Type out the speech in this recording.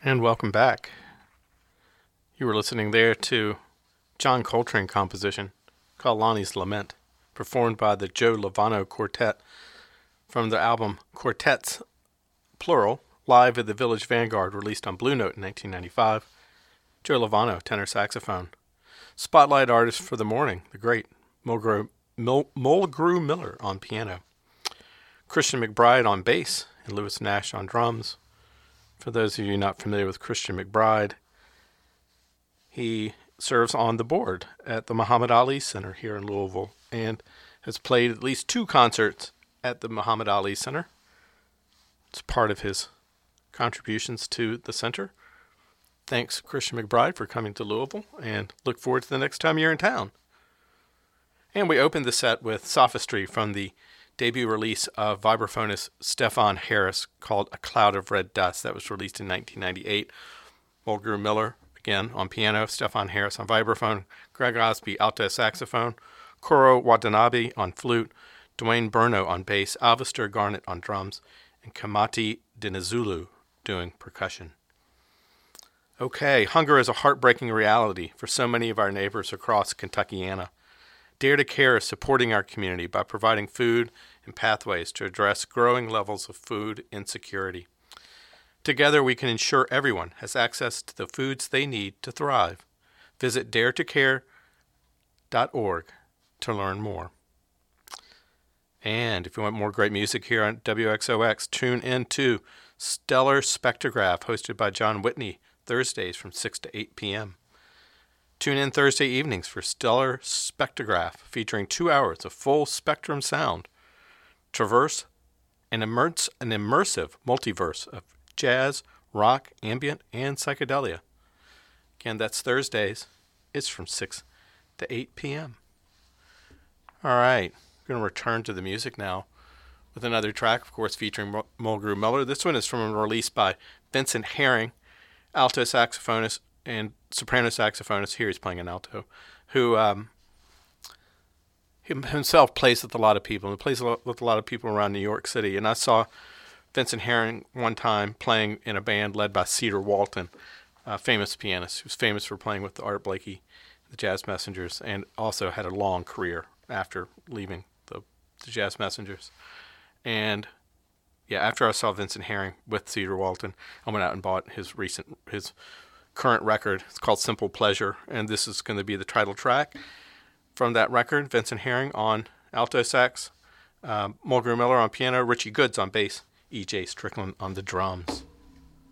And welcome back. You were listening there to John Coltrane composition called Lonnie's Lament, performed by the Joe Lovano Quartet from the album Quartets, plural, live at the Village Vanguard, released on Blue Note in 1995. Joe Lovano, tenor saxophone. Spotlight artist for the morning, the great Mulgrew Miller on piano. Christian McBride on bass and Lewis Nash on drums. For those of you not familiar with Christian McBride, he serves on the board at the Muhammad Ali Center here in Louisville and has played at least 2 concerts at the Muhammad Ali Center. It's part of his contributions to the center. Thanks, Christian McBride, for coming to Louisville, and look forward to the next time you're in town. And we opened the set with Sophistry from the debut release of vibraphonist Stefan Harris called A Cloud of Red Dust. That was released in 1998. Mulgrew Miller, again, on piano, Stefan Harris on vibraphone, Greg Osby, alto saxophone, Koro Watanabe on flute, Dwayne Burno on bass, Alistair Garnett on drums, and Kamati Dinizulu doing percussion. Okay, hunger is a heartbreaking reality for so many of our neighbors across Kentuckiana. Dare to Care is supporting our community by providing food and pathways to address growing levels of food insecurity. Together, we can ensure everyone has access to the foods they need to thrive. Visit daretocare.org to learn more. And if you want more great music here on WXOX, tune in to Stellar Spectrograph, hosted by John Whitney, Thursdays from 6 to 8 p.m. Tune in Thursday evenings for Stellar Spectrograph, featuring 2 hours of full spectrum sound. Traverse an immersive multiverse of jazz, rock, ambient, and psychedelia. Again, that's Thursdays. It's from 6 to 8 p.m. All right, we're going to return to the music now with another track, of course, featuring Mulgrew Miller. This one is from a release by Vincent Herring, alto saxophonist and soprano saxophonist. Here he's playing an alto, who himself plays with a lot of people, and plays with a lot of people around New York City. And I saw Vincent Herring one time playing in a band led by Cedar Walton, a famous pianist who's famous for playing with Art Blakey, the Jazz Messengers, and also had a long career after leaving the Jazz Messengers. And yeah, after I saw Vincent Herring with Cedar Walton, I went out and bought his current record. It's called Simple Pleasure, and this is going to be the title track from that record. Vincent Herring on alto sax, Mulgrew Miller on piano, Richie Goods on bass, E.J. Strickland on the drums.